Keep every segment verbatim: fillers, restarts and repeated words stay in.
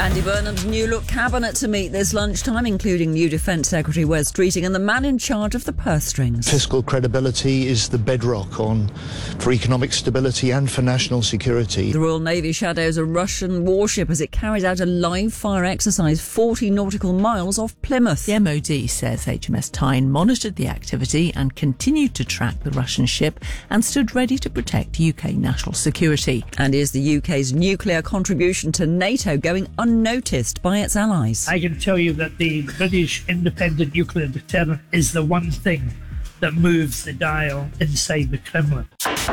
Andy Burnham's new look cabinet to meet this lunchtime, including new Defence Secretary Wes Streeting and the man in charge of the purse strings. Fiscal credibility is the bedrock on for economic stability and for national security. The Royal Navy shadows a Russian warship as it carries out a live fire exercise forty nautical miles off Plymouth. The M O D says H M S Tyne monitored the activity and continued to track the Russian ship and stood ready to protect U K national security. And is the U K's nuclear contribution to NATO going unnoticed by its allies? I can tell you that the British independent nuclear deterrent is the one thing that moves the dial inside the Kremlin.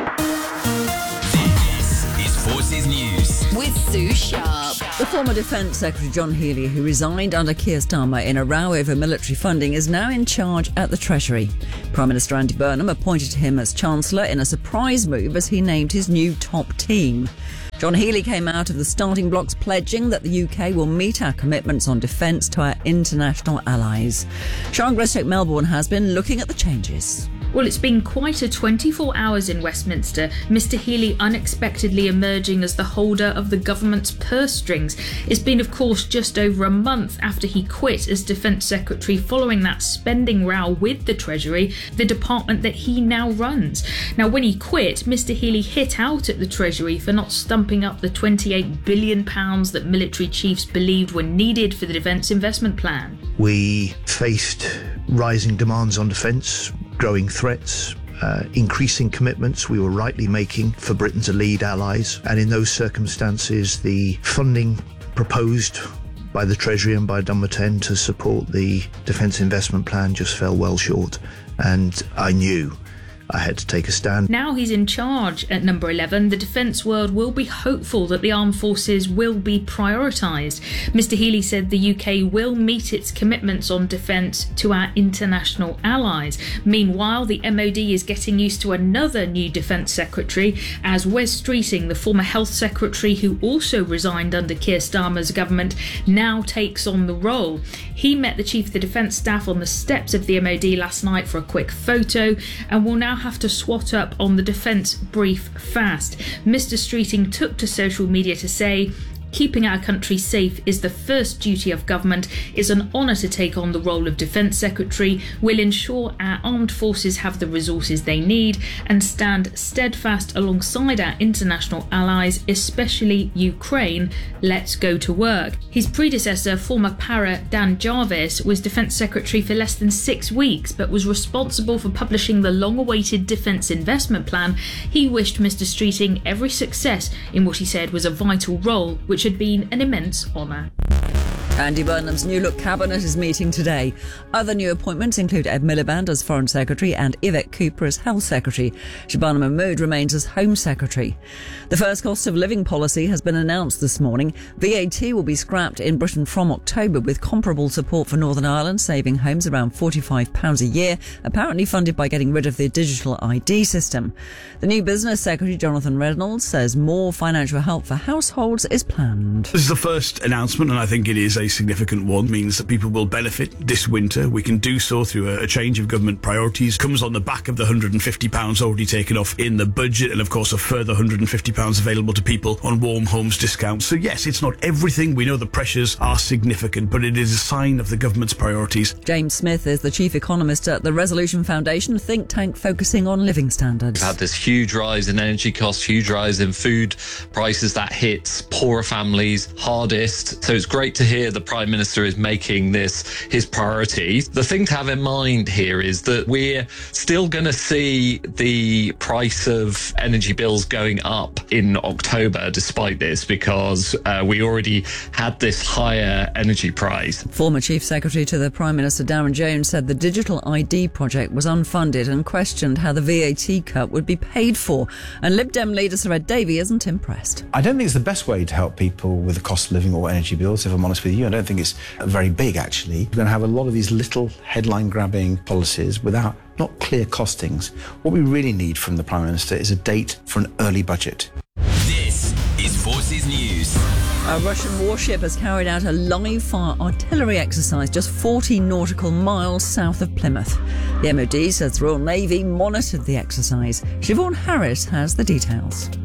This is Forces News with Sue Sharp. The former Defence Secretary John Healey, who resigned under Keir Starmer in a row over military funding, is now in charge at the Treasury. Prime Minister Andy Burnham appointed him as Chancellor in a surprise move as he named his new top team. John Healey came out of the starting blocks pledging that the U K will meet our commitments on defence to our international allies. Sian Grosstoke Melbourne has been looking at the changes. Well, it's been quite a twenty-four hours in Westminster, Mr Healey unexpectedly emerging as the holder of the government's purse strings. It's been, of course, just over a month after he quit as Defence Secretary following that spending row with the Treasury, the department that he now runs. Now, when he quit, Mr Healey hit out at the Treasury for not stumping up the twenty-eight billion pounds that military chiefs believed were needed for the Defence Investment Plan. We faced rising demands on defence, growing threats, uh, increasing commitments we were rightly making for Britain to lead allies. And in those circumstances, the funding proposed by the Treasury and by Dunbarton to support the Defence Investment Plan just fell well short. And I knew I had to take a stand. Now he's in charge at number eleven, the defence world will be hopeful that the armed forces will be prioritised. Mr Healey said the U K will meet its commitments on defence to our international allies. Meanwhile, the M O D is getting used to another new Defence Secretary as Wes Streeting, the former Health Secretary who also resigned under Keir Starmer's government, now takes on the role. He met the Chief of the Defence Staff on the steps of the M O D last night for a quick photo and will now have to swat up on the defence brief fast. Mr Streeting took to social media to say, "Keeping our country safe is the first duty of government. It's an honour to take on the role of Defence Secretary. We'll ensure our armed forces have the resources they need and stand steadfast alongside our international allies, especially Ukraine. Let's go to work." His predecessor, former para Dan Jarvis, was Defence Secretary for less than six weeks but was responsible for publishing the long-awaited Defence Investment Plan. He wished Mr Streeting every success in what he said was a vital role, which had been an immense honour. Andy Burnham's new look cabinet is meeting today. Other new appointments include Ed Miliband as Foreign Secretary and Yvette Cooper as Health Secretary. Shabana Mahmood remains as Home Secretary. The first cost of living policy has been announced this morning. V A T will be scrapped in Britain from October, with comparable support for Northern Ireland saving homes around forty-five pounds a year, apparently funded by getting rid of the digital I D system. The new Business Secretary, Jonathan Reynolds, says more financial help for households is planned. This is the first announcement, and I think it is a significant one. It means that people will benefit this winter. We can do so through a, a change of government priorities. It comes on the back of the one hundred and fifty pounds already taken off in the budget, and of course a further one hundred and fifty pounds available to people on Warm Homes discounts. So yes, it's not everything. We know the pressures are significant, but it is a sign of the government's priorities. James Smith is the chief economist at the Resolution Foundation, a think tank focusing on living standards. We've had this huge rise in energy costs, huge rise in food prices that hits poorer families hardest. So it's great to hear the Prime Minister is making this his priority. The thing to have in mind here is that we're still going to see the price of energy bills going up in October despite this, because uh, we already had this higher energy price. Former Chief Secretary to the Prime Minister Darren Jones said the digital I D project was unfunded and questioned how the V A T cut would be paid for. And Lib Dem leader Sir Ed Davey isn't impressed. I don't think it's the best way to help people with the cost of living or energy bills, if I'm honest with you. I don't think it's very big, actually. We're going to have a lot of these little headline-grabbing policies without not clear costings. What we really need from the Prime Minister is a date for an early budget. This is Forces News. A Russian warship has carried out a live-fire artillery exercise just forty nautical miles south of Plymouth. The M O D says the Royal Navy monitored the exercise. Siobhan Harris has the details.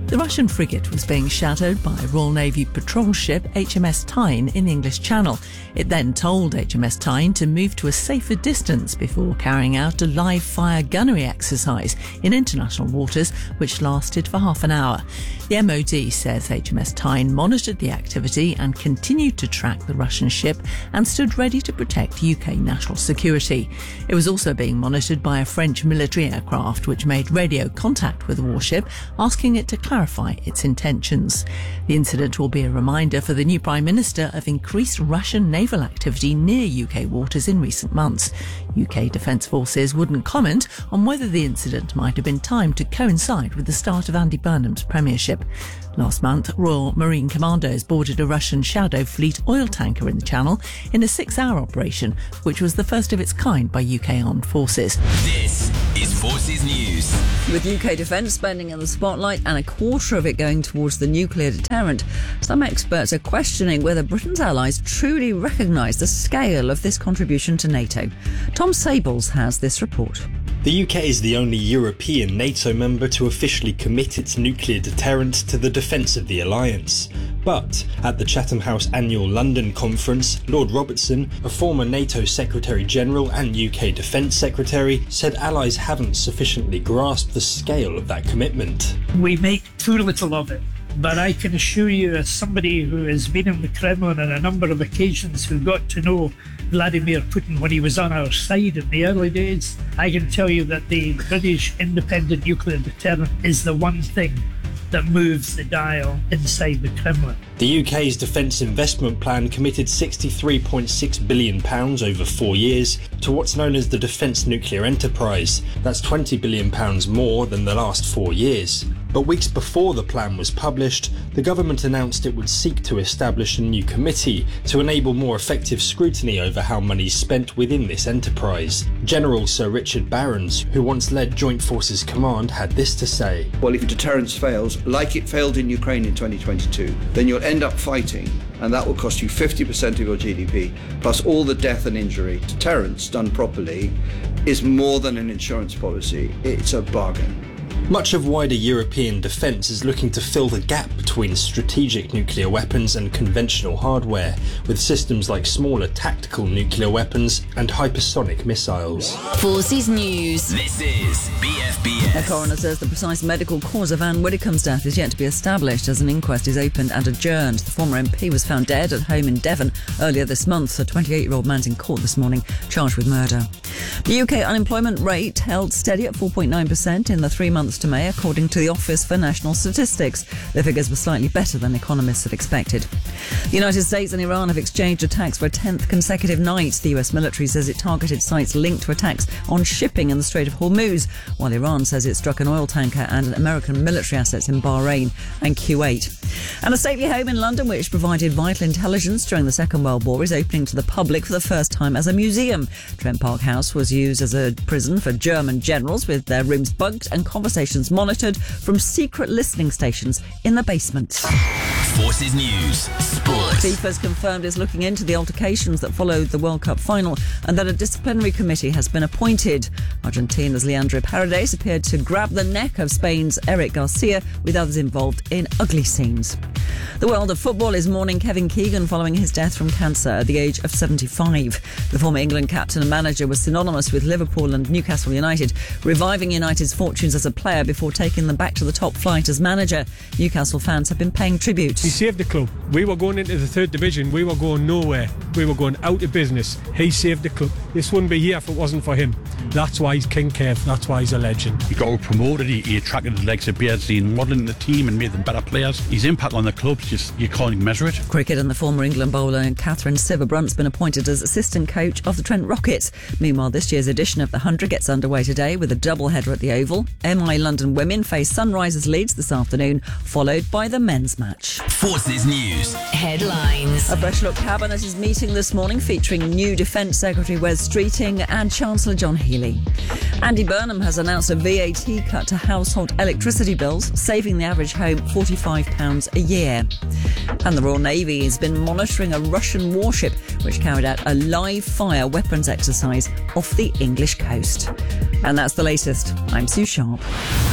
The Russian frigate was being shadowed by Royal Navy patrol ship H M S Tyne in the English Channel. It then told H M S Tyne to move to a safer distance before carrying out a live fire gunnery exercise in international waters, which lasted for half an hour. The M O D says H M S Tyne monitored the activity and continued to track the Russian ship and stood ready to protect U K national security. It was also being monitored by a French military aircraft which made radio contact with the warship, asking it to clarify its intentions. The incident will be a reminder for the new Prime Minister of increased Russian naval activity near U K waters in recent months. U K Defence Forces wouldn't comment on whether the incident might have been timed to coincide with the start of Andy Burnham's premiership. Last month, Royal Marine Commandos boarded a Russian Shadow Fleet oil tanker in the Channel in a six-hour operation, which was the first of its kind by U K armed forces. This is Forces News. With U K defence spending in the spotlight and a quarter of it going towards the nuclear deterrent, some experts are questioning whether Britain's allies truly recognise the scale of this contribution to NATO. Tom Sables has this report. The U K is the only European NATO member to officially commit its nuclear deterrent to the defence of the alliance. But at the Chatham House annual London conference, Lord Robertson, a former NATO Secretary-General and U K Defence Secretary, said allies haven't sufficiently grasped the scale of that commitment. We make too little of it. But I can assure you, as somebody who has been in the Kremlin on a number of occasions, who got to know Vladimir Putin when he was on our side in the early days, I can tell you that the British independent nuclear deterrent is the one thing that moves the dial inside the Kremlin. The U K's defence investment plan committed sixty-three point six billion pounds over four years to what's known as the Defence Nuclear Enterprise. That's twenty billion pounds more than the last four years. But weeks before the plan was published, the government announced it would seek to establish a new committee to enable more effective scrutiny over how money is spent within this enterprise. General Sir Richard Barrons, who once led Joint Forces Command, had this to say. Well, if deterrence fails, like it failed in Ukraine in twenty twenty-two, then you'll end up fighting, and that will cost you fifty percent of your G D P, plus all the death and injury. Deterrence, done properly, is more than an insurance policy. It's a bargain. Much of wider European defence is looking to fill the gap between strategic nuclear weapons and conventional hardware, with systems like smaller tactical nuclear weapons and hypersonic missiles. Forces News. This is B F B S. A coroner says the precise medical cause of Anne Widdecombe's death is yet to be established as an inquest is opened and adjourned. The former M P was found dead at home in Devon earlier this month. A twenty-eight-year-old man's in court this morning, charged with murder. The U K unemployment rate held steady at four point nine percent in the three months to May, according to the Office for National Statistics. The figures were slightly better than economists had expected. The United States and Iran have exchanged attacks for a tenth consecutive night. The U S military says it targeted sites linked to attacks on shipping in the Strait of Hormuz, while Iran says it struck an oil tanker and American military assets in Bahrain and Kuwait. And a stately home in London, which provided vital intelligence during the Second World War, is opening to the public for the first time as a museum. Trent Park House was used as a prison for German generals, with their rooms bugged and conversations monitored from secret listening stations in the basement. Forces News. Sport. FIFA's confirmed it's looking into the altercations that followed the World Cup final and that a disciplinary committee has been appointed. Argentina's Leandro Paredes appeared to grab the neck of Spain's Eric Garcia, with others involved in ugly scenes. The world of football is mourning Kevin Keegan following his death from cancer at the age of seventy-five. The former England captain and manager was synonymous with Liverpool and Newcastle United, reviving United's fortunes as a player before taking them back to the top flight as manager. Newcastle fans have been paying tribute. He saved the club. We were going into the third division. We were going nowhere. We were going out of business. He saved the club. This wouldn't be here if it wasn't for him. That's why he's King Kev. That's why he's a legend. He got promoted. He, he attracted the likes of Beardsley and modelling the team and made them better players. His impact on the club's just, you can't even measure it. Cricket and the former England bowler Catherine Sciver-Brunt's been appointed as assistant coach of the Trent Rockets. Meanwhile, this year's edition of the one hundred gets underway today with a double-header at the Oval. M I London women face Sunrisers Leeds this afternoon, followed by the men's match. Forces News. Headlines. A fresh look cabinet is meeting this morning, featuring new Defence Secretary Wes Streeting and Chancellor John Healey. Andy Burnham has announced a V A T cut to household electricity bills, saving the average home forty-five pounds a year. And the Royal Navy has been monitoring a Russian warship which carried out a live fire weapons exercise off the English coast. And that's the latest. I'm Sue Sharp.